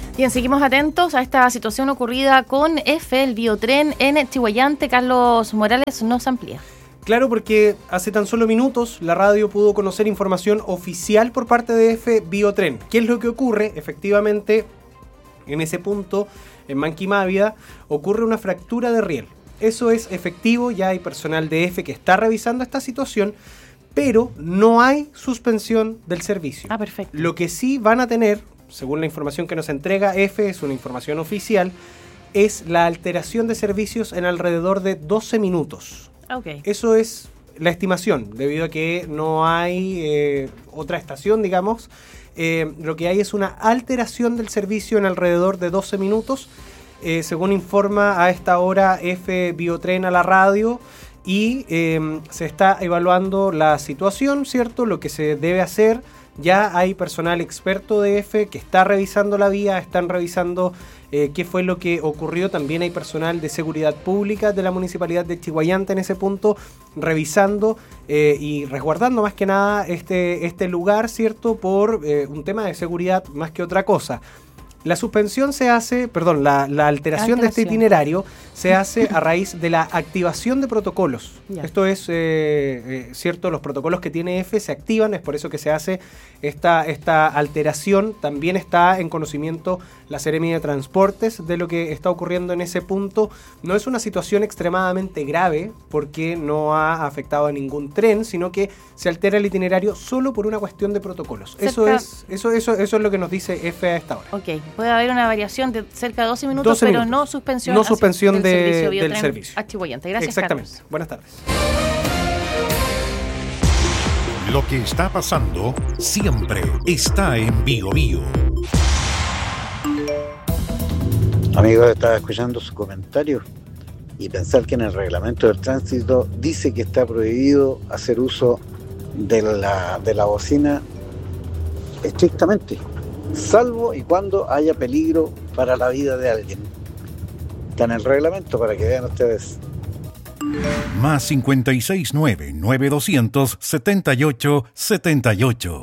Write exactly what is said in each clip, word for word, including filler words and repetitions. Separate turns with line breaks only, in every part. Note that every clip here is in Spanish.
Bien, seguimos atentos a esta situación ocurrida con F, el biotren en Chihhuayante. Carlos Morales nos amplía.
Claro, porque hace tan solo minutos la radio pudo conocer información oficial por parte de F Biotren. ¿Qué es lo que ocurre? Efectivamente, en ese punto, en Manquimávida, ocurre una fractura de riel. Eso es efectivo, ya hay personal de F que está revisando esta situación, pero no hay suspensión del servicio.
Ah, perfecto.
Lo que sí van a tener, según la información que nos entrega F, es una información oficial, es la alteración de servicios en alrededor de doce minutos.
Okay.
Eso es la estimación, debido a que no hay eh, otra estación, digamos. Eh, lo que hay es una alteración del servicio en alrededor de doce minutos, eh, según informa a esta hora F Biotren a la radio, y eh, se está evaluando la situación, ¿cierto? Lo que se debe hacer. Ya hay personal experto de F que está revisando la vía, están revisando eh, qué fue lo que ocurrió. También hay personal de seguridad pública de la municipalidad de Chihhuayante en ese punto, revisando eh, y resguardando más que nada este, este lugar, ¿cierto? Por eh, un tema de seguridad más que otra cosa. La suspensión se hace, perdón, la, la alteración, alteración de este itinerario se hace a raíz de la activación de protocolos. Ya. Esto es eh, eh, cierto, los protocolos que tiene F se activan, es por eso que se hace esta, esta alteración. También está en conocimiento la Seremia de Transportes de lo que está ocurriendo en ese punto. No es una situación extremadamente grave porque no ha afectado a ningún tren, sino que se altera el itinerario solo por una cuestión de protocolos. Eso es, eso, eso, eso es lo que nos dice F a esta hora.
Ok. Puede haber una variación de cerca de doce minutos, doce pero minutos. no suspensión,
no suspensión
del,
de,
servicio
del servicio.
A Chihhuayante. Gracias,
exactamente.
Carlos.
Buenas tardes.
Lo que está pasando siempre está en Bio Bio.
Amigos, estaba escuchando su comentario y pensar que en el reglamento del tránsito dice que está prohibido hacer uso de la, de la bocina estrictamente, salvo y cuando haya peligro para la vida de alguien. Está en el reglamento para que vean ustedes.
Más cincuenta y seis nueve, nueve doscientos, setenta y ocho, setenta y ocho.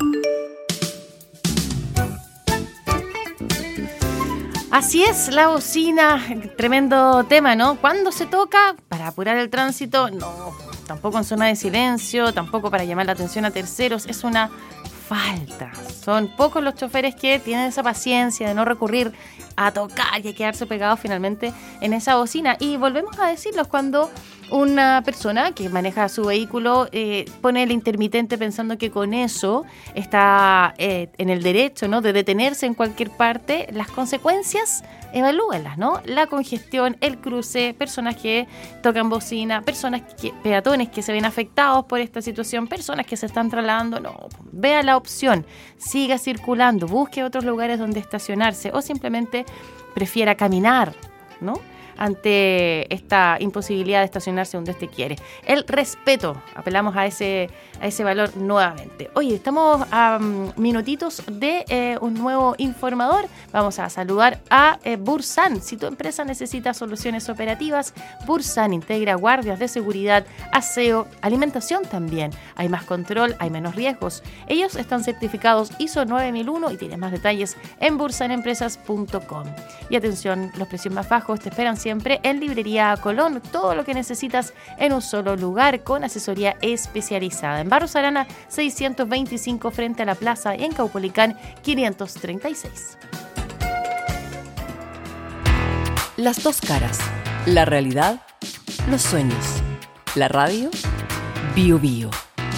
Así es, la bocina, tremendo tema, ¿no? ¿Cuándo se toca? Para apurar el tránsito, no, tampoco en zona de silencio, tampoco para llamar la atención a terceros, es una falta. Son pocos los choferes que tienen esa paciencia de no recurrir a tocar y a quedarse pegados finalmente en esa bocina. Y volvemos a decirlos cuando una persona que maneja su vehículo eh, pone el intermitente pensando que con eso está eh, en el derecho, ¿no?, de detenerse en cualquier parte. Las consecuencias, evalúenlas, ¿no? La congestión, el cruce, personas que tocan bocina, personas que, peatones que se ven afectados por esta situación, personas que se están trasladando. No, vea la opción, siga circulando, busque otros lugares donde estacionarse o simplemente prefiera caminar, ¿no?, ante esta imposibilidad de estacionarse donde usted quiere. El respeto, apelamos a ese, a ese valor nuevamente. Oye, estamos a um, minutitos de eh, un nuevo informador. Vamos a saludar a eh, Bursan. Si tu empresa necesita soluciones operativas, Bursan integra guardias de seguridad, aseo, alimentación también. Hay más control, hay menos riesgos. Ellos están certificados I S O nueve mil uno y tienen más detalles en bursan empresas punto com. Y atención, los precios más bajos te esperan siempre Siempre en Librería Colón, todo lo que necesitas en un solo lugar con asesoría especializada. En Barros Arana seiscientos veinticinco frente a la plaza y en Caupolicán quinientos treinta y seis.
Las dos caras, la realidad, los sueños, la radio, Bio Bio.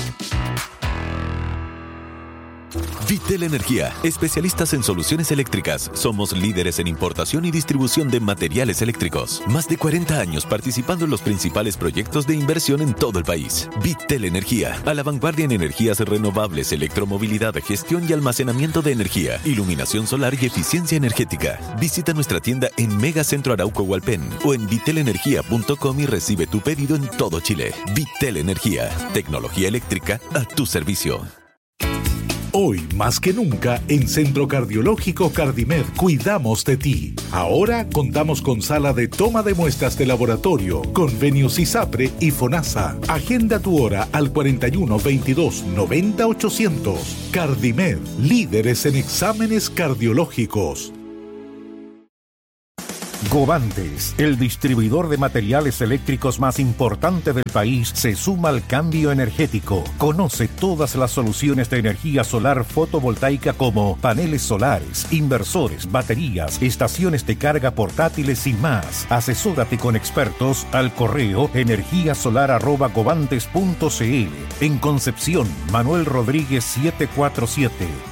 Vitel Energía, especialistas en soluciones eléctricas. Somos líderes en importación y distribución de materiales eléctricos. Más de cuarenta años participando en los principales proyectos de inversión en todo el país. Vitel Energía, a la vanguardia en energías renovables, electromovilidad, gestión y almacenamiento de energía, iluminación solar y eficiencia energética. Visita nuestra tienda en Megacentro Arauco Hualpén o en vitel energía punto com y recibe tu pedido en todo Chile. Vitel Energía, tecnología eléctrica a tu servicio.
Hoy más que nunca en Centro Cardiológico Cardimed cuidamos de ti. Ahora contamos con sala de toma de muestras de laboratorio, convenios ISAPRE y FONASA. Agenda tu hora al cuarenta y uno, veintidós, noventa, ochocientos. Cardimed, líderes en exámenes cardiológicos.
Govantes, el distribuidor de materiales eléctricos más importante del país, se suma al cambio energético. Conoce todas las soluciones de energía solar fotovoltaica como paneles solares, inversores, baterías, estaciones de carga portátiles y más. Asesórate con expertos al correo energía solar arroba govantes punto c l. En Concepción, Manuel Rodríguez setecientos cuarenta y siete.